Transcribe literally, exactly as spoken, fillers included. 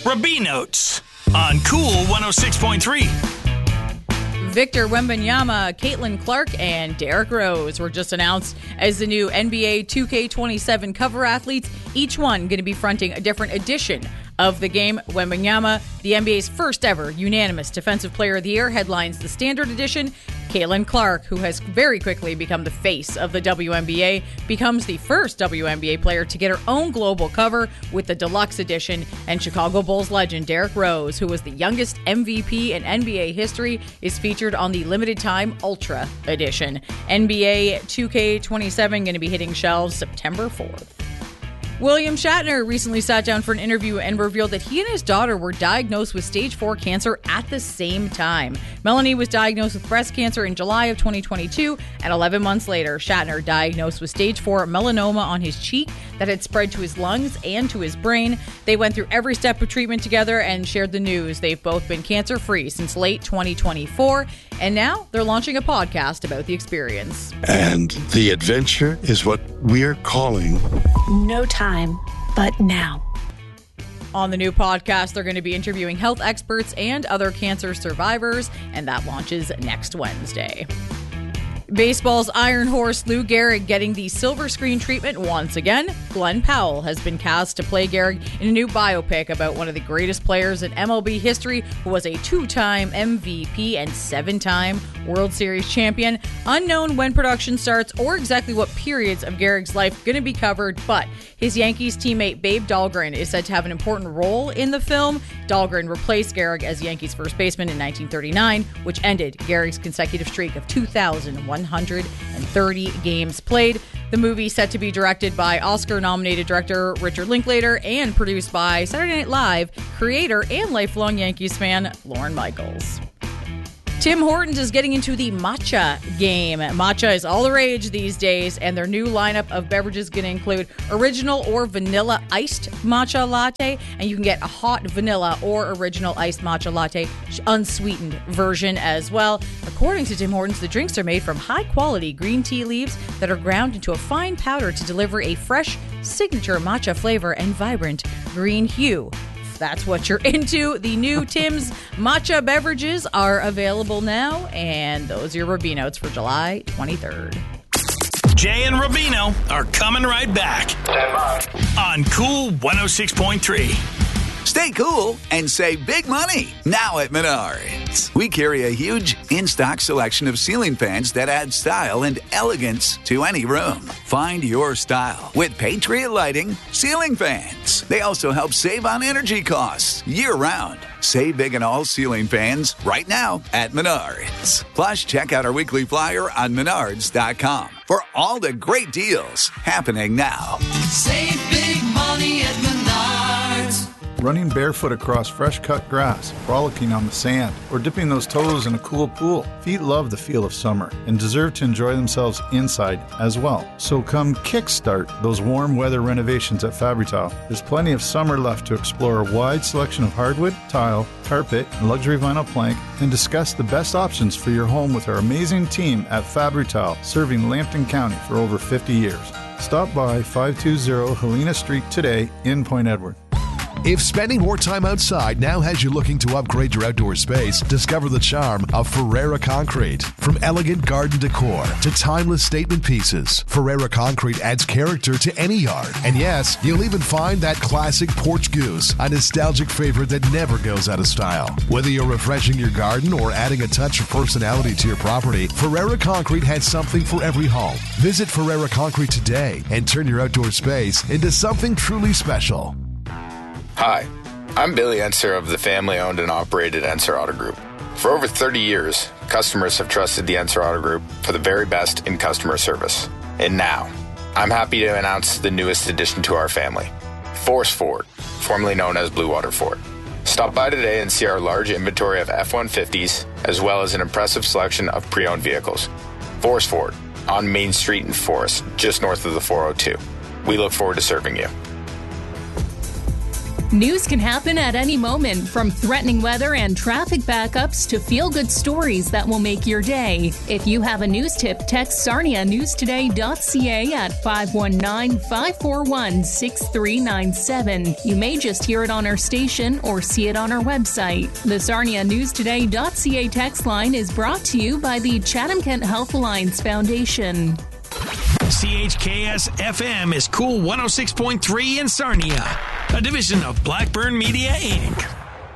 Rabinotes on Cool one oh six point three. Victor Wembanyama, Caitlin Clark, and Derrick Rose were just announced as the new N B A two K twenty-seven cover athletes, each one going to be fronting a different edition of the game. Wembanyama, the N B A's first ever unanimous Defensive Player of the Year, headlines the Standard Edition. Caitlin Clark, who has very quickly become the face of the W N B A, becomes the first W N B A player to get her own global cover with the Deluxe Edition. And Chicago Bulls legend Derrick Rose, who was the youngest M V P in N B A history, is featured on the limited time Ultra Edition. N B A two K twenty-seven going to be hitting shelves September fourth. William Shatner recently sat down for an interview and revealed that he and his daughter were diagnosed with stage four cancer at the same time. Melanie was diagnosed with breast cancer in July of twenty twenty-two, and eleven months later, Shatner diagnosed with stage four melanoma on his cheek that had spread to his lungs and to his brain. They went through every step of treatment together and shared the news. They've both been cancer-free since late twenty twenty-four, and now they're launching a podcast about the experience. And the adventure is what we're calling No Time But Now. On the new podcast, they're going to be interviewing health experts and other cancer survivors, and that launches next Wednesday. Baseball's Iron Horse Lou Gehrig getting the silver screen treatment once again. Glenn Powell has been cast to play Gehrig in a new biopic about one of the greatest players in M L B history, who was a two-time M V P and seven-time World Series champion. Unknown when production starts or exactly what periods of Gehrig's life going to be covered, but his Yankees teammate Babe Dahlgren is said to have an important role in the film. Dahlgren replaced Gehrig as Yankees first baseman in nineteen thirty-nine, which ended Gehrig's consecutive streak of two thousand one hundred thirty games played. The movie set to be directed by Oscar-nominated director Richard Linklater and produced by Saturday Night Live creator and lifelong Yankees fan Lorne Michaels. Tim Hortons is getting into the matcha game. Matcha is all the rage these days, and their new lineup of beverages is going to include original or vanilla iced matcha latte, and you can get a hot vanilla or original iced matcha latte unsweetened version as well. According to Tim Hortons, the drinks are made from high-quality green tea leaves that are ground into a fine powder to deliver a fresh, signature matcha flavor and vibrant green hue. That's what you're into. The new Tim's matcha beverages are available now, and those are your Rabinotes for July twenty-third. Jay and Rubino are coming right back. Stand by. On Cool one oh six point three. Stay cool and save big money now at Menards. We carry a huge in-stock selection of ceiling fans that add style and elegance to any room. Find your style with Patriot Lighting ceiling fans. They also help save on energy costs year-round. Save big on all ceiling fans right now at Menards. Plus, check out our weekly flyer on menards dot com for all the great deals happening now. Save big money at Menards. Running barefoot across fresh-cut grass, frolicking on the sand, or dipping those toes in a cool pool. Feet love the feel of summer and deserve to enjoy themselves inside as well. So come kickstart those warm weather renovations at Fabri-Tile. There's plenty of summer left to explore a wide selection of hardwood, tile, carpet, and luxury vinyl plank, and discuss the best options for your home with our amazing team at Fabri-Tile, serving Lambton County for over fifty years. Stop by five two zero Helena Street today in Point Edward. If spending more time outside now has you looking to upgrade your outdoor space, discover the charm of Ferreira Concrete. From elegant garden decor to timeless statement pieces, Ferreira Concrete adds character to any yard. And yes, you'll even find that classic porch goose, a nostalgic favorite that never goes out of style. Whether you're refreshing your garden or adding a touch of personality to your property, Ferreira Concrete has something for every home. Visit Ferreira Concrete today and turn your outdoor space into something truly special. Hi, I'm Billy Enser of the family-owned and operated Enser Auto Group. For over thirty years, customers have trusted the Enser Auto Group for the very best in customer service. And now, I'm happy to announce the newest addition to our family, Force Ford, formerly known as Blue Water Ford. Stop by today and see our large inventory of F one fifties, as well as an impressive selection of pre-owned vehicles. Force Ford, on Main Street in Forest, just north of the four oh two. We look forward to serving you. News can happen at any moment, from threatening weather and traffic backups to feel-good stories that will make your day. If you have a news tip, text sarnia news today dot c a at five one nine, five four one, six three nine seven. You may just hear it on our station or see it on our website. The sarnia news today dot c a text line is brought to you by the Chatham-Kent Health Alliance Foundation. C H K S F M is Cool one oh six point three in Sarnia, a division of Blackburn Media, Incorporated.